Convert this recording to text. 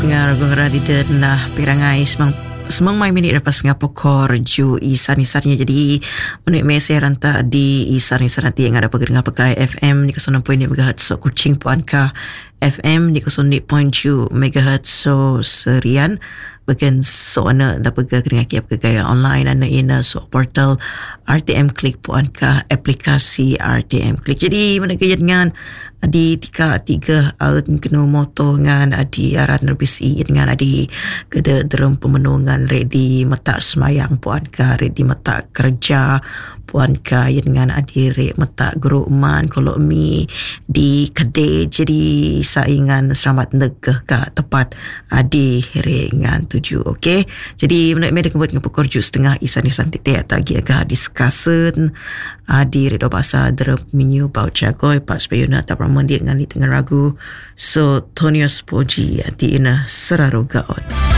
Nga ragu di na pirangai semang mai minit lepas ngapokor ju isan-isannya jadi menit mesej ranta di isan-isan nanti yang ada pegang pakai FM di 0.6 MHz so Kuching Puanka FM di 0.7 MHz so Serian bagian so ana dapat pegang kiap gaya online ana ina so portal RTM Klik Puanka aplikasi RTM Klik jadi mana dengan adi tiga alun kena moto ngan adi aran berbisi dengan adi keda derem pemenungan ready mata semayang puanka ready mata kerja puanka dengan adi re mata geruman kalau mi di kedai jadi saingan selamat negah ka tepat adi re ngan tuju okey jadi menak buat ngapokor ju setengah isan-isan titik tagi agak discussion adi re do bahasa derem minyu bau jagoy pas payuna tak dia dengan di tengah ragu so Tonius Poji ati ina serarugaon.